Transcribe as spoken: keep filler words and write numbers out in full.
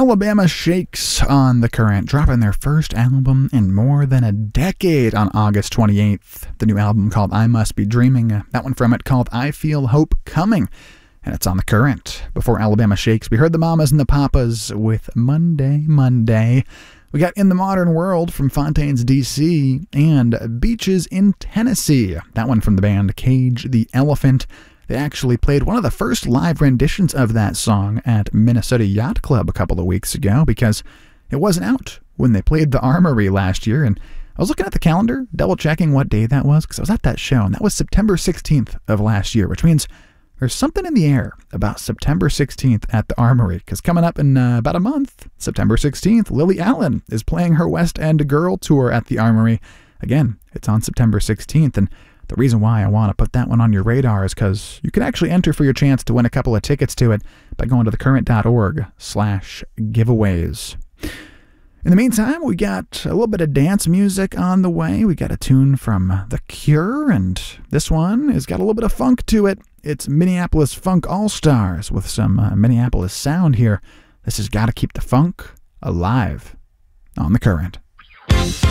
Alabama Shakes on The Current, dropping their first album in more than a decade on August twenty-eighth. The new album called I Must Be Dreaming, that one from it called I Feel Hope Coming, and it's on The Current. Before Alabama Shakes, we heard the Mamas and the Papas with Monday, Monday. We got In the Modern World from Fontaines, D C, and Beaches in Tennessee, that one from the band Cage the Elephant. They actually played one of the first live renditions of that song at Minnesota Yacht Club a couple of weeks ago because it wasn't out when they played the Armory last year. And I was looking at the calendar, double-checking what day that was because I was at that show, and that was September sixteenth of last year, which means there's something in the air about September sixteenth at the Armory because coming up in uh, about a month, September sixteenth, Lily Allen is playing her West End Girl Tour at the Armory. Again, it's on September sixteenth, and the reason why I want to put that one on your radar is because you can actually enter for your chance to win a couple of tickets to it by going to thecurrent.org slash giveaways. In the meantime, we got a little bit of dance music on the way. We got a tune from The Cure, and this one has got a little bit of funk to it. It's Minneapolis Funk All-Stars with some uh, Minneapolis sound here. This has got to keep the funk alive on The Current.